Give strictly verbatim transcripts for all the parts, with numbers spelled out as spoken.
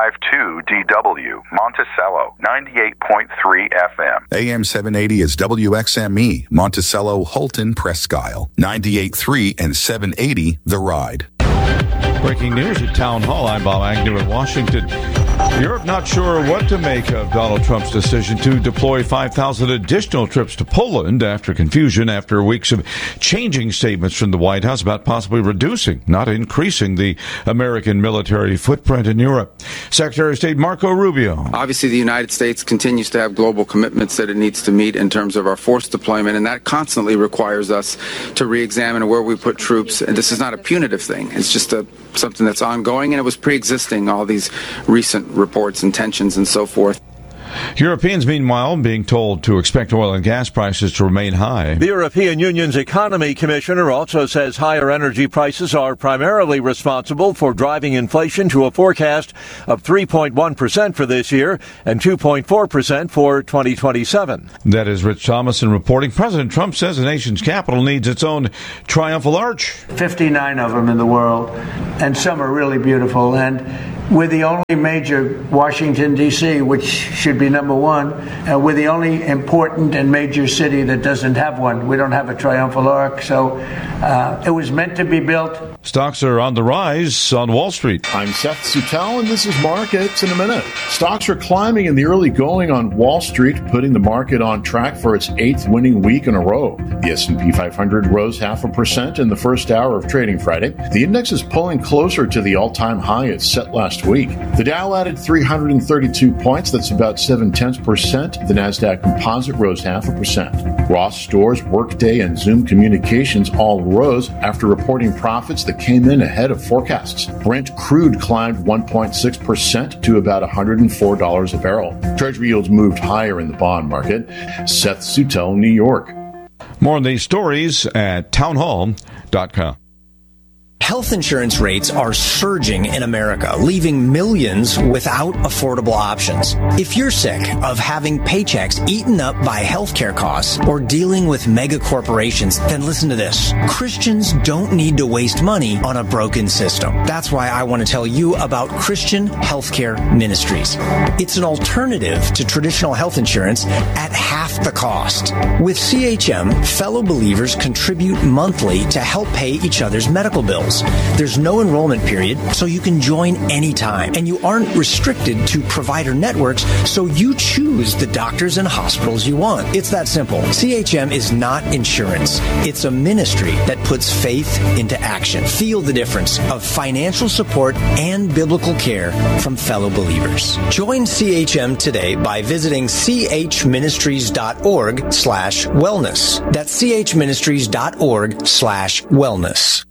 five two D W, Monticello, ninety-eight point three F M. A M seven eighty is W X M E, Monticello, Holton, Presque Isle, ninety-eight point three and seven eighty The Ride. Breaking news at Town Hall. I'm Bob Agnew in Washington. Europe not sure what to make of Donald Trump's decision to deploy five thousand additional troops to Poland after confusion after weeks of changing statements from the White House about possibly reducing, not increasing, the American military footprint in Europe. Secretary of State Marco Rubio. Obviously, the United States continues to have global commitments that it needs to meet in terms of our force deployment, and that constantly requires us to re-examine where we put troops. And this is not a punitive thing. It's just a something that's ongoing, and it was pre-existing, all these recent reports and tensions and so forth. Europeans, meanwhile, being told to expect oil and gas prices to remain high. The European Union's economy commissioner also says higher energy prices are primarily responsible for driving inflation to a forecast of three point one percent for this year and two point four percent for twenty twenty-seven. That is Rich Thomason reporting. President Trump says the nation's capital needs its own triumphal arch. fifty-nine of them in the world, and some are really beautiful. And we're the only major, Washington, D C, which should be number one. Uh, we're the only important and major city that doesn't have one. We don't have a triumphal arch, so uh, it was meant to be built. Stocks are on the rise on Wall Street. I'm Seth Suttel, and this is Markets in a Minute. Stocks are climbing in the early going on Wall Street, putting the market on track for its eighth winning week in a row. The S and P five hundred rose half a percent in the first hour of trading Friday. The index is pulling closer to the all-time high it set last week. The Dow added three hundred thirty-two points. That's about seven tenths percent. The Nasdaq Composite rose half a percent. Ross Stores, Workday, and Zoom Communications all rose after reporting profits that came in ahead of forecasts. Brent crude climbed one point six percent to about one hundred four dollars a barrel. Treasury yields moved higher in the bond market. Seth Suttel, New York. More on these stories at townhall dot com. Health insurance rates are surging in America, leaving millions without affordable options. If you're sick of having paychecks eaten up by healthcare costs or dealing with mega corporations, then listen to this. Christians don't need to waste money on a broken system. That's why I want to tell you about Christian Healthcare Ministries. It's an alternative to traditional health insurance at half the cost. With C H M, fellow believers contribute monthly to help pay each other's medical bills. There's no enrollment period, so you can join anytime. And you aren't restricted to provider networks, so you choose the doctors and hospitals you want. It's that simple. C H M is not insurance. It's a ministry that puts faith into action. Feel the difference of financial support and biblical care from fellow believers. Join C H M today by visiting chministries.org slash wellness. That's chministries.org slash wellness.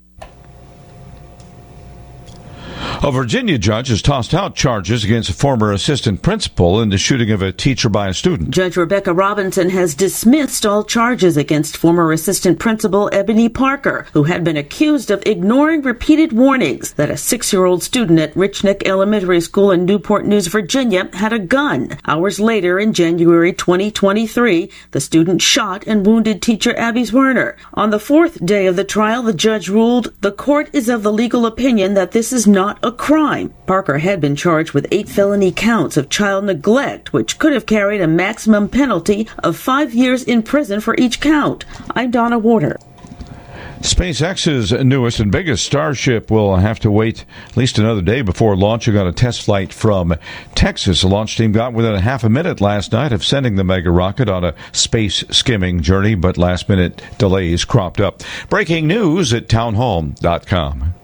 A Virginia judge has tossed out charges against a former assistant principal in the shooting of a teacher by a student. Judge Rebecca Robinson has dismissed all charges against former assistant principal Ebony Parker, who had been accused of ignoring repeated warnings that a six-year-old student at Rich Neck Elementary School in Newport News, Virginia, had a gun. Hours later, in January twenty twenty-three, the student shot and wounded teacher Abby Werner. On the fourth day of the trial, the judge ruled the court is of the legal opinion that this is not a crime. Parker had been charged with eight felony counts of child neglect, which could have carried a maximum penalty of five years in prison for each count. I'm Donna Warner. SpaceX's newest and biggest Starship will have to wait at least another day before launching on a test flight from Texas. The launch team got within a half a minute last night of sending the mega rocket on a space skimming journey, but last-minute delays cropped up. Breaking news at townhall dot com.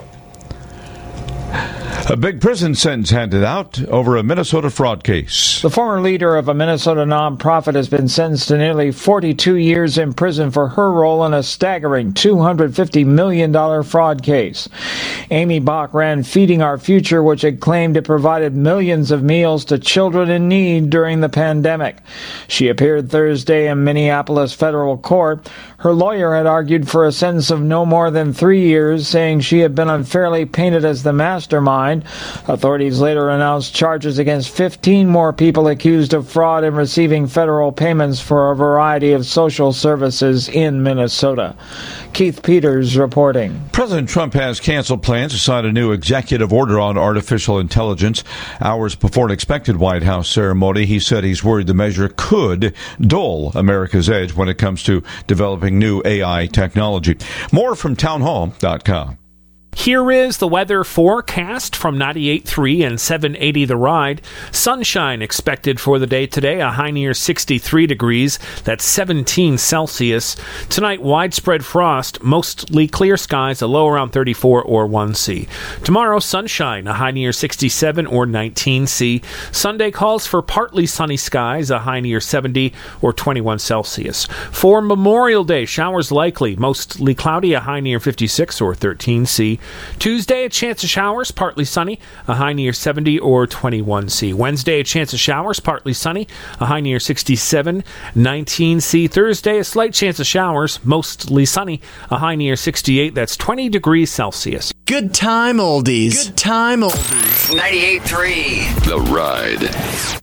A big prison sentence handed out over a Minnesota fraud case. The former leader of a Minnesota nonprofit has been sentenced to nearly forty-two years in prison for her role in a staggering two hundred fifty million dollars fraud case. Amy Bach ran Feeding Our Future, which had claimed it provided millions of meals to children in need during the pandemic. She appeared Thursday in Minneapolis federal court. Her lawyer had argued for a sentence of no more than three years, saying she had been unfairly painted as the mastermind Bitcoin. Authorities later announced charges against fifteen more people accused of fraud in receiving federal payments for a variety of social services in Minnesota. Keith Peters reporting. President Trump has canceled plans to sign a new executive order on artificial intelligence. Hours before an expected White House ceremony, he said he's worried the measure could dull America's edge when it comes to developing new A I technology. More from townhall dot com. Here is the weather forecast from ninety-eight point three and seven eighty The Ride. Sunshine expected for the day today, a high near sixty-three degrees. That's seventeen Celsius. Tonight, widespread frost, mostly clear skies, a low around thirty-four or one C. Tomorrow, sunshine, a high near sixty-seven or nineteen C. Sunday calls for partly sunny skies, a high near seventy or twenty-one Celsius. For Memorial Day, showers likely, mostly cloudy, a high near fifty-six or thirteen C. Tuesday, a chance of showers, partly sunny, a high near seventy or twenty-one C. Wednesday, a chance of showers, partly sunny, a high near sixty-seven, nineteen C. Thursday, a slight chance of showers, mostly sunny, a high near sixty-eight, that's twenty degrees Celsius. Good time oldies. Good time oldies. ninety-eight point three. The Ride.